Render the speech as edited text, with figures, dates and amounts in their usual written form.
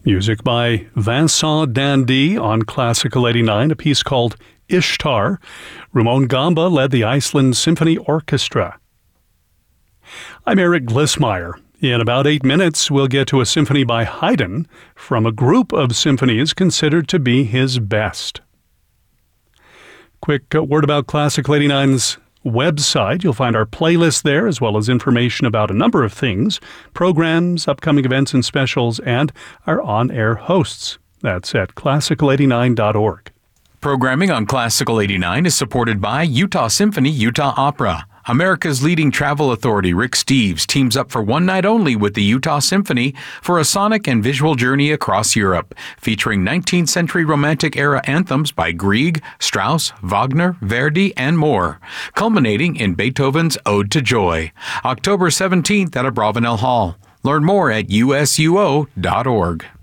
Music by Vincent Dandy on Classical 89, a piece called Ishtar. Ramon Gamba led the Iceland Symphony Orchestra. I'm Eric Glissmeyer. In about 8 minutes, we'll get to a symphony by Haydn from a group of symphonies considered to be his best. Quick word about Classical 89's website. You'll find our playlist there, as well as information about a number of things, programs, upcoming events and specials, and our on-air hosts. That's at classical89.org. Programming on Classical 89 is supported by Utah Symphony Utah Opera. America's leading travel authority, Rick Steves, teams up for one night only with the Utah Symphony for a sonic and visual journey across Europe, featuring 19th century Romantic-era anthems by Grieg, Strauss, Wagner, Verdi, and more, culminating in Beethoven's Ode to Joy. October 17th at Abravanel Hall. Learn more at usuo.org.